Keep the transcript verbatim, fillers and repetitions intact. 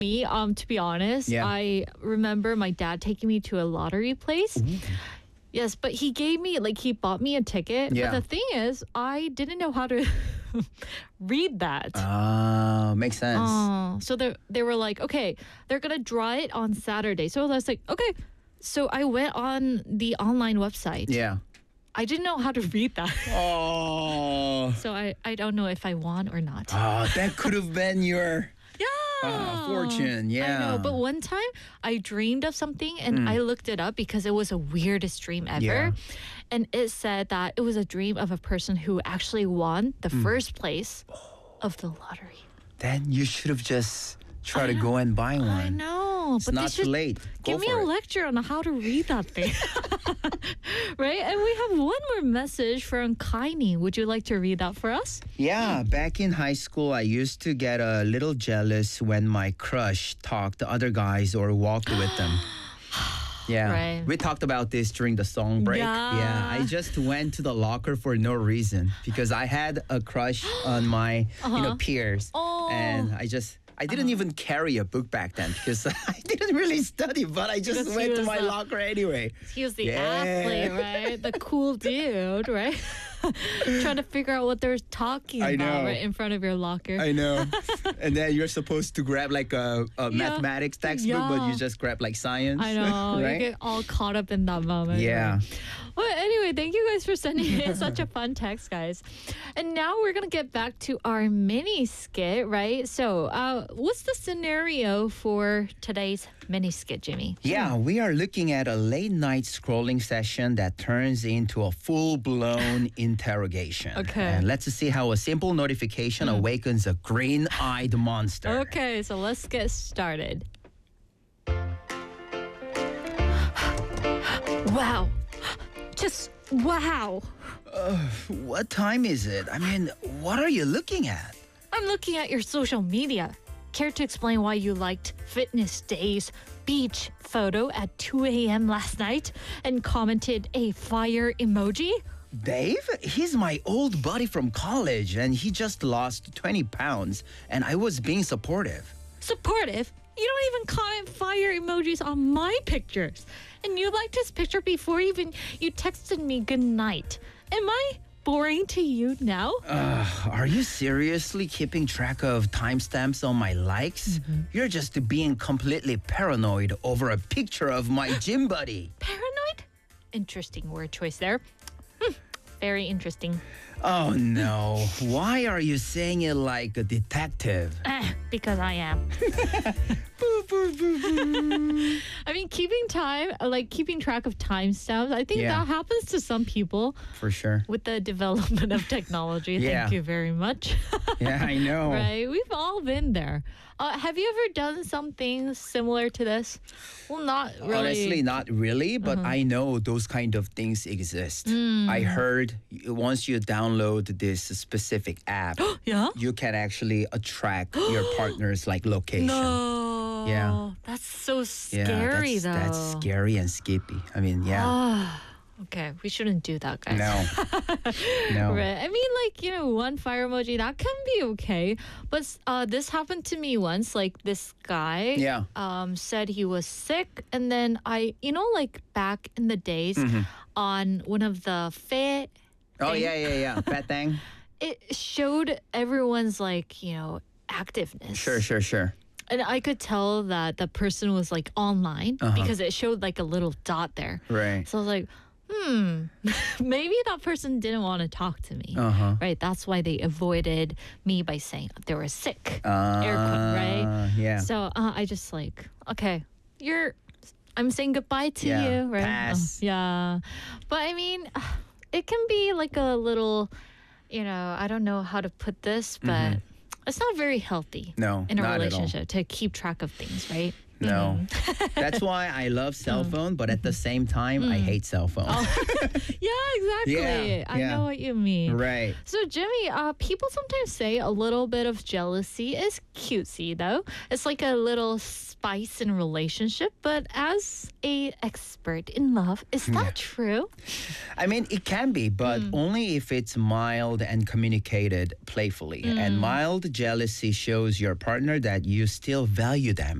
Me, um, to be honest, Yeah. I remember my dad taking me to a lottery place. Yes, but he gave me, like, he bought me a ticket. Yeah. But the thing is, I didn't know how to read that. Ah, makes sense. Oh, so they they were like, okay, they're gonna draw it on Saturday. So I was like, okay. So I went on the online website. Yeah. I didn't know how to read that. Oh. So I, I don't know if I won or not. Oh, that could have been your Yeah. uh, fortune. Yeah. I know. But one time I dreamed of something and I looked it up because it was the weirdest dream ever. Yeah. And it said that it was a dream of a person who actually won the first place of the lottery. Then you should have just tried to go and buy one. I know. It's but they not too should late. Go give me for a it. lecture on how to read that thing. Right? And we have one more message from Kaini. Would you like to read that for us? Yeah, back in high school, I used to get a little jealous when my crush talked to other guys or walked with them. Yeah, Right. we talked about this during the song break. Yeah. I just went to the locker for no reason because I had a crush on my, you know, peers, Oh. and I just. I didn't even carry a book back then because I didn't really study, but I just Because he went to was my the- locker anyway. He was the Yeah. athlete, right? The cool dude, right? Trying to figure out what they're talking I about know. right in front of your locker. I know. And then you're supposed to grab like a, a Yeah. mathematics textbook, but you Yeah. just grab like science. I know. right? You get all caught up in that moment. Yeah. right? Well, anyway, thank you guys for sending in such a fun text, guys. And now we're going to get back to our mini skit, right? So, uh, what's the scenario for today's mini skit, Jimmy? Yeah, we are looking at a late night scrolling session that turns into a full blown interrogation. Okay. And let's see how a simple notification awakens a green eyed monster. Okay, so let's get started. Wow. Just wow. What time is it? I mean, what are you looking at? I'm looking at your social media. Care to explain why you liked Fitness Day's beach photo at two a.m. last night and commented a fire emoji? Dave? He's my old buddy from college, and he just lost twenty pounds, and I was being supportive. Supportive? You don't even comment fire emojis on my pictures. And you liked his picture before even you texted me good night. Am I boring to you now? Uh, are you seriously keeping track of timestamps on my likes? You're just being completely paranoid over a picture of my gym buddy. Paranoid? Interesting word choice there. Hmm, very interesting. Oh no. Why are you saying it like a detective? Eh, because I am. I mean, keeping time, like keeping track of timestamps, I think Yeah. that happens to some people For sure. with the development of technology. Yeah. Thank you very much. Yeah, I know. Right? We've all been there. Uh, have you ever done something similar to this? Well, not really. Honestly, not really, but I know those kind of things exist. I heard y- once you download this specific app, Yeah? you can actually attract your partner's like location. No. Yeah. That's so Yeah, scary, that's, though. that's scary and skippy. I mean, yeah. Ah, okay, we shouldn't do that, guys. No. No. Right. I mean, like, you know, one fire emoji, that can be okay. But uh, this happened to me once. Like, this guy Yeah. um, said he was sick. And then I, you know, like back in the days on one of the fit, Oh, yeah, yeah, yeah. Fat thing. it showed everyone's, like, you know, activeness. Sure, sure, sure. And I could tell that the person was, like, online because it showed, like, a little dot there. Right. So I was like, hmm, maybe that person didn't want to talk to me. Uh-huh. Right? That's why they avoided me by saying they were sick. Uh, Air quote, right? Yeah. So uh, I just like, okay, you're, I'm saying goodbye to Yeah, you, right? pass. Uh, yeah. But I mean, it can be like a little, you know, I don't know how to put this, but it's not very healthy No, in a not at all. relationship to keep track of things, right? No. That's why I love cell phone, but at the same time, I hate cell phone. Yeah, exactly. Yeah, I yeah. know what you mean. Right. So, Jimmy, uh, people sometimes say a little bit of jealousy is cutesy, though. It's like a little spice in relationship. But as a expert in love, is that true? I mean, it can be, but only if it's mild and communicated playfully. And mild jealousy shows your partner that you still value them